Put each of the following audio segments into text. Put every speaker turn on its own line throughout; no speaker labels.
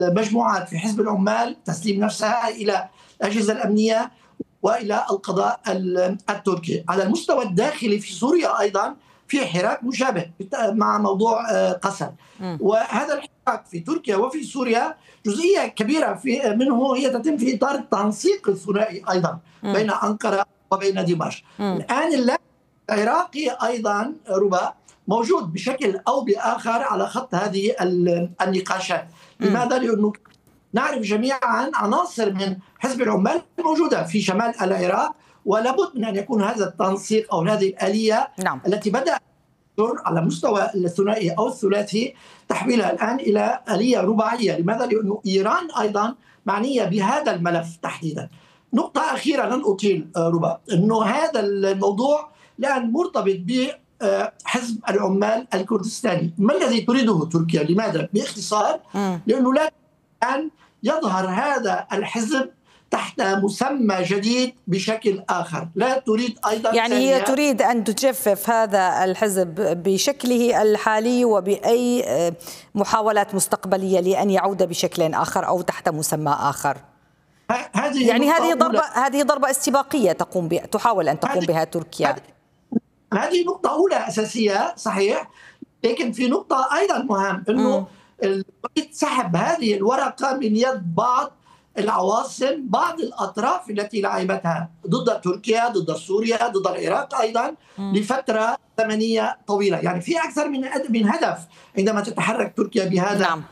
مجموعات في حزب العمال تسليم نفسها إلى الأجهزة الأمنية وإلى القضاء التركي. على المستوى الداخلي في سوريا أيضا في حراك مشابه مع موضوع قسم، وهذا الحراك في تركيا وفي سوريا جزئية كبيرة منه هي تتم في إطار التنسيق الثنائي أيضا بين أنقرة وبين دمشق. الآن اللاعب العراقي أيضا ربا موجود بشكل أو بآخر على خط هذه النقاشات. لماذا؟ لأنه نعرف جميعا عناصر من حزب العمال موجودة في شمال العراق، ولابد من أن يكون هذا التنسيق أو هذه الآلية التي بدأ على مستوى الثنائي أو الثلاثي تحويلها الآن إلى آلية رباعية. لماذا؟ لأنه إيران أيضا معنية بهذا الملف تحديدا. نقطة أخيرة لن أطيل ربا، أنه هذا الموضوع الآن مرتبط بحزب العمال الكردستاني. ما الذي تريده تركيا؟ لماذا؟ باختصار لأنه لا أن يظهر هذا الحزب تحت مسمى جديد بشكل آخر. لا تريد أيضا
يعني هي تريد أن تجفف هذا الحزب بشكله الحالي وبأي محاولات مستقبلية لأن يعود بشكل آخر أو تحت مسمى آخر. يعني هذه ضربة استباقية تحاول أن تقوم بها تركيا.
هذه نقطة أولى أساسية صحيح، لكن في نقطة أيضا مهم أنه سحب هذه الورقة من يد بعض العواصم، بعض الأطراف التي لعبتها ضد تركيا، ضد سوريا، ضد العراق أيضا لفترة زمنية طويلة. يعني في أكثر من هدف عندما تتحرك تركيا بهذا.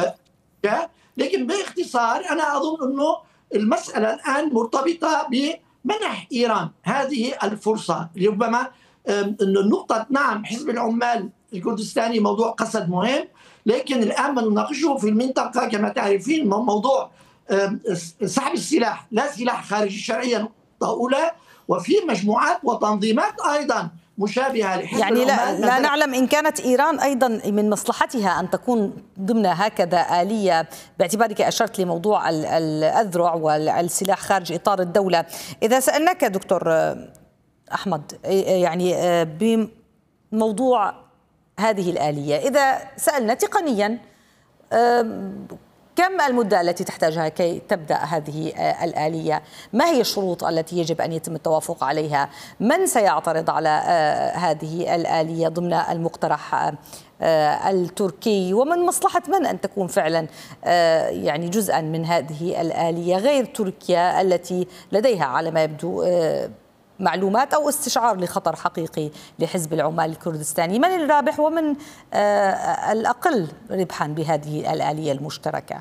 لكن باختصار أنا أظن أنه المسألة الآن مرتبطة بمنح إيران هذه الفرصة. ربما النقطة نعم حزب العمال الكردستاني موضوع قسد مهم، لكن الآن ما نناقشه في المنطقة كما تعرفين موضوع سحب السلاح، لا سلاح خارجي شرعيا نقطة أولى، وفي مجموعات وتنظيمات أيضا مشابهة لحزب
يعني لا نعلم إن كانت إيران أيضا من مصلحتها أن تكون ضمن هكذا آلية، باعتبارك أشرت لموضوع الأذرع والسلاح خارج إطار الدولة. إذا سألناك دكتور أحمد يعني بموضوع هذه الآلية، إذا سألنا تقنيا كم المدة التي تحتاجها كي تبدأ هذه الآلية؟ ما هي الشروط التي يجب أن يتم التوافق عليها؟ من سيعترض على هذه الآلية ضمن المقترح التركي؟ ومن مصلحة من أن تكون فعلا يعني جزءا من هذه الآلية غير تركيا التي لديها على ما يبدو معلومات أو استشعار لخطر حقيقي لحزب العمال الكردستاني؟ من الرابح ومن الأقل ربحا بهذه الآلية المشتركة؟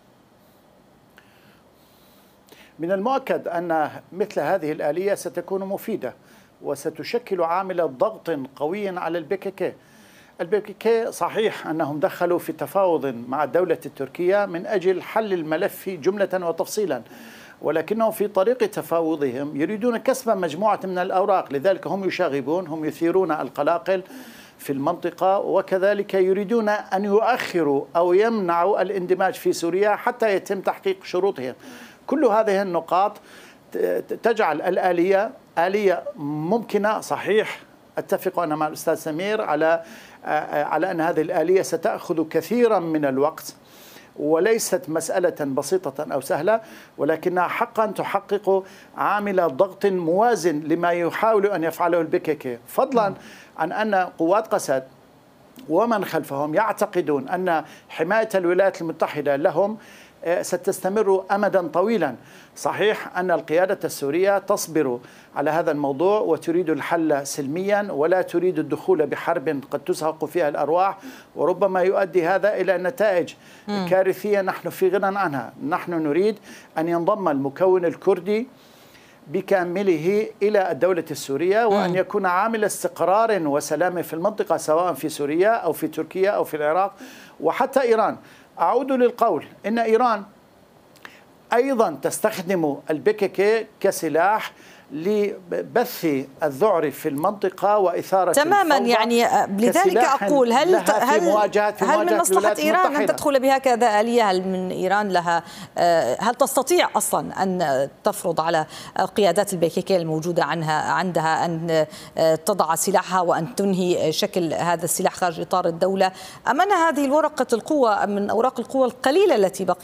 من المؤكد أن مثل هذه الآلية ستكون مفيدة وستشكل عامل ضغط قوي على البي كي صحيح أنهم دخلوا في تفاوض مع الدولة التركية من أجل حل الملف جملة وتفصيلا، ولكنهم في طريق تفاوضهم يريدون كسب مجموعة من الأوراق، لذلك هم يشاغبون، هم يثيرون القلاقل في المنطقة، وكذلك يريدون أن يؤخروا أو يمنعوا الاندماج في سوريا حتى يتم تحقيق شروطهم. كل هذه النقاط تجعل الآلية آلية ممكنة. صحيح أتفق أنا مع الأستاذ سمير على أن هذه الآلية ستأخذ كثيرا من الوقت وليست مسألة بسيطة أو سهلة، ولكنها حقا تحقق عامل ضغط موازن لما يحاول أن يفعله البي كي، فضلا عن أن قوات قسد ومن خلفهم يعتقدون أن حماية الولايات المتحدة لهم ستستمر أمدا طويلا. صحيح أن القيادة السورية تصبر على هذا الموضوع وتريد الحل سلميا ولا تريد الدخول بحرب قد تزهق فيها الأرواح، وربما يؤدي هذا إلى نتائج كارثية نحن في غنى عنها. نحن نريد أن ينضم المكون الكردي بكامله إلى الدولة السورية وأن يكون عامل استقرار وسلام في المنطقة سواء في سوريا أو في تركيا أو في العراق وحتى إيران. أعود للقول إن إيران أيضا تستخدم البي كي كسلاح لبث الذعر في المنطقة وإثارة
تماما
الفوضى.
يعني لذلك أقول هل من مصلحة إيران أن تدخل بهكذا آلية؟ هل من إيران لها هل تستطيع أصلا أن تفرض على قيادات البي كي الموجودة عندها أن تضع سلاحها وأن تنهي شكل هذا السلاح خارج إطار الدولة؟ أم أن هذه الورقة القوة من أوراق القوة القليلة التي بقي